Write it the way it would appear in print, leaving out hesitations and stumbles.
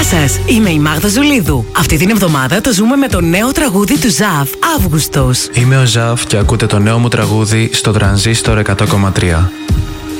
σας, είμαι η Μάγδα Ζουλίδου. Αυτή την εβδομάδα το ζούμε με το νέο τραγούδι του Ζαβ, Αύγουστος. Είμαι ο Ζαβ και ακούτε το νέο μου τραγούδι στο Τρανζίστορ 100,3.